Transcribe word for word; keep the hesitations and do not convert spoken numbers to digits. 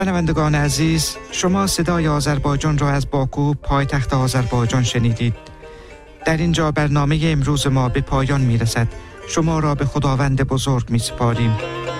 شنوندگان عزیز، شما صدای آذربایجان را از باکو پایتخت آذربایجان شنیدید. در اینجا برنامه امروز ما به پایان می رسد. شما را به خداوند بزرگ می سپاریم.